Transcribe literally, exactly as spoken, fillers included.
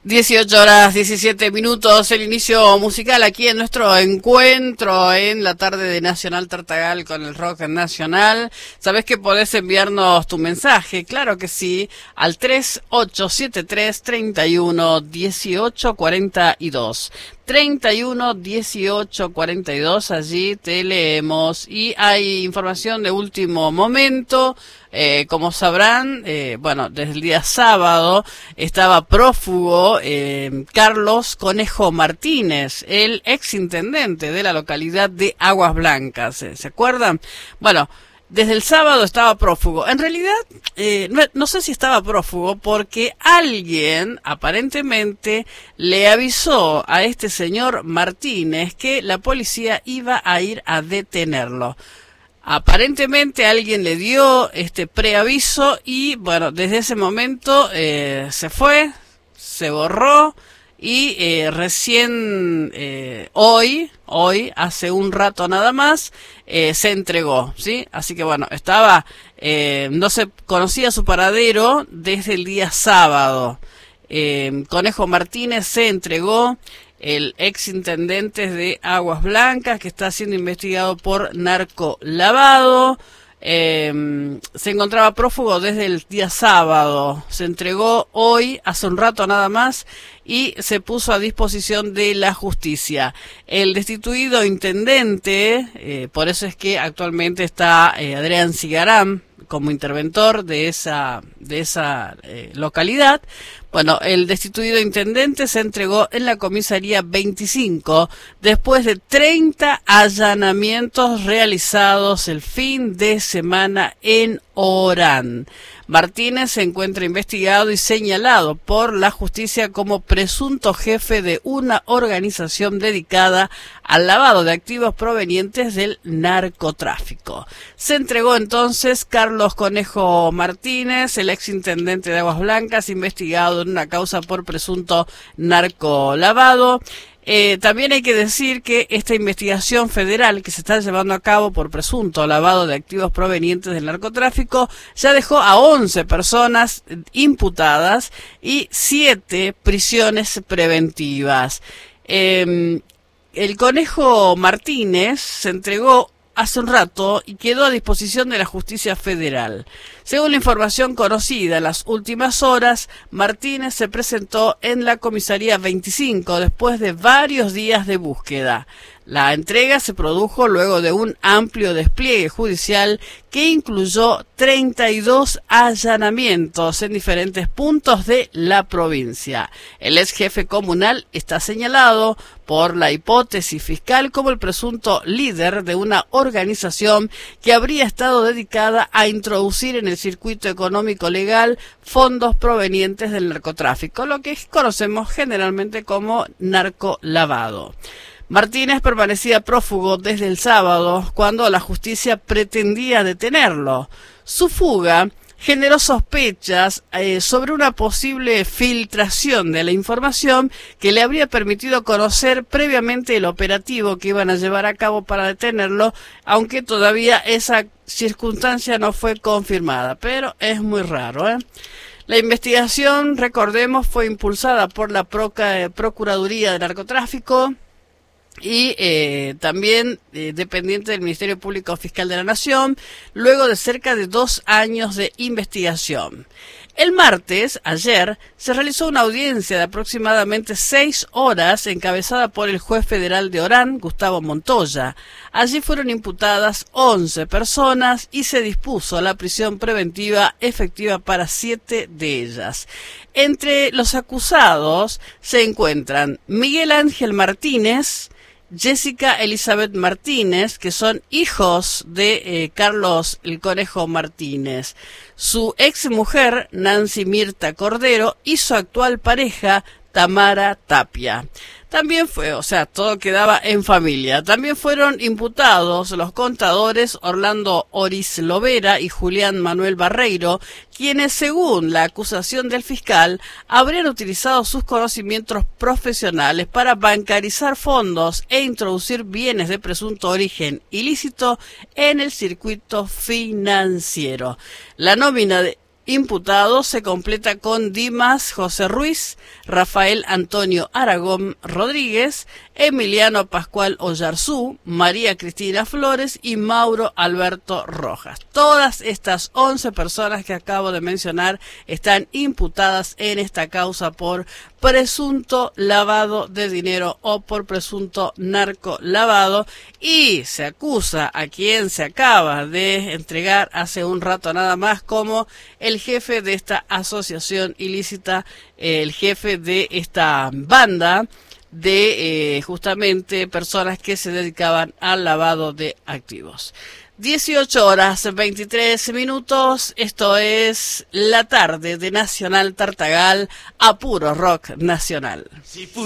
dieciocho horas diecisiete minutos, el inicio musical aquí en nuestro encuentro en la tarde de Nacional Tartagal con el rock nacional. ¿Sabés que podés enviarnos tu mensaje? Claro que sí, al tres ocho siete tres, treinta y uno, dieciocho, cuarenta y dos. treinta y uno, dieciocho, cuarenta y dos, allí te leemos y hay información de último momento. Eh, como sabrán, eh, bueno, desde el día sábado estaba prófugo eh, Carlos Conejo Martínez, el exintendente de la localidad de Aguas Blancas. ¿Eh? ¿Se acuerdan? Bueno, desde el sábado estaba prófugo. En realidad, eh, no, no sé si estaba prófugo porque alguien aparentemente le avisó a este señor Martínez que la policía iba a ir a detenerlo. Aparentemente alguien le dio este preaviso y bueno, desde ese momento eh, se fue, se borró y eh, recién eh, hoy, hoy, hace un rato nada más, eh, se entregó, ¿sí? Así que bueno, estaba, eh, no se conocía su paradero desde el día sábado. Eh, Conejo Martínez se entregó, el ex intendente de Aguas Blancas, que está siendo investigado por narcolavado. Eh, se encontraba prófugo desde el día sábado, se entregó hoy, hace un rato nada más, y se puso a disposición de la justicia. El destituido intendente, eh, por eso es que actualmente está eh, Adrián Cigarán como interventor de esa, de esa eh, localidad. Bueno, el destituido intendente se entregó en la comisaría veinticinco después de treinta allanamientos realizados el fin de semana en Orán. Martínez se encuentra investigado y señalado por la justicia como presunto jefe de una organización dedicada al lavado de activos provenientes del narcotráfico. Se entregó entonces Carlos Conejo Martínez, el exintendente de Aguas Blancas, investigado en una causa por presunto narcolavado. Eh, también hay que decir que esta investigación federal que se está llevando a cabo por presunto lavado de activos provenientes del narcotráfico ya dejó a once personas imputadas y siete prisiones preventivas. Eh, el Conejo Martínez se entregó hace un rato y quedó a disposición de la justicia federal. Según la información conocida en las últimas horas, Martínez se presentó en la comisaría veinticinco después de varios días de búsqueda. La entrega se produjo luego de un amplio despliegue judicial que incluyó treinta y dos allanamientos en diferentes puntos de la provincia. El ex jefe comunal está señalado por la hipótesis fiscal como el presunto líder de una organización que habría estado dedicada a introducir en el circuito económico legal fondos provenientes del narcotráfico, lo que conocemos generalmente como narcolavado. Martínez permanecía prófugo desde el sábado, cuando la justicia pretendía detenerlo. Su fuga generó sospechas eh, sobre una posible filtración de la información que le habría permitido conocer previamente el operativo que iban a llevar a cabo para detenerlo, aunque todavía esa circunstancia no fue confirmada, pero es muy raro, ¿eh? La investigación, recordemos, fue impulsada por la Proca, Procuraduría de Narcotráfico y eh, también eh, dependiente del Ministerio Público Fiscal de la Nación, luego de cerca de dos años de investigación. El martes, ayer, se realizó una audiencia de aproximadamente seis horas encabezada por el juez federal de Orán, Gustavo Montoya. Allí fueron imputadas once personas y se dispuso la prisión preventiva efectiva para siete de ellas. Entre los acusados se encuentran Miguel Ángel Martínez, Jessica Elizabeth Martínez, que son hijos de eh, Carlos el Conejo Martínez, su ex mujer Nancy Mirta Cordero y su actual pareja Tamara Tapia. También fue, o sea, todo quedaba en familia. También fueron imputados los contadores Orlando Oris Lovera y Julián Manuel Barreiro, quienes, según la acusación del fiscal, habrían utilizado sus conocimientos profesionales para bancarizar fondos e introducir bienes de presunto origen ilícito en el circuito financiero. La nómina de imputados se completa con Dimas José Ruiz, Rafael Antonio Aragón Rodríguez, Emiliano Pascual Oyarzú, María Cristina Flores y Mauro Alberto Rojas. Todas estas once personas que acabo de mencionar están imputadas en esta causa por presunto lavado de dinero o por presunto narcolavado, y se acusa a quien se acaba de entregar hace un rato nada más como el jefe de esta asociación ilícita, el jefe de esta banda de eh, justamente personas que se dedicaban al lavado de activos. dieciocho horas veintitrés minutos, esto es la tarde de Nacional Tartagal a puro rock nacional.